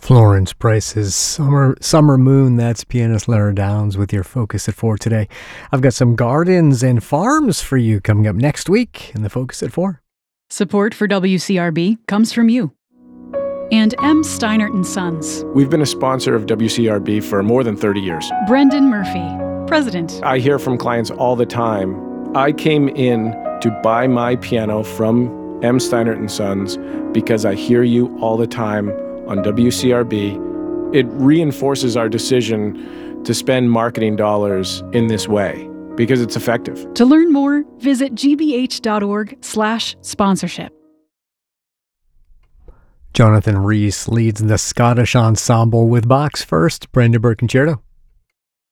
Florence Price's Summer Moon. That's pianist Lara Downs with your Focus at 4 today. I've got some gardens and farms for you coming up next week in the Focus at 4. Support for WCRB comes from you and M. Steinert & Sons. We've been a sponsor of WCRB for more than 30 years. Brendan Murphy, President. I hear from clients all the time, I came in to buy my piano from M. Steinert & Sons because I hear you all the time on WCRB. It reinforces our decision to spend marketing dollars in this way because it's effective. To learn more, visit gbh.org/sponsorship. Jonathan Rees leads the Scottish Ensemble with Bach's first Brandenburg Concerto.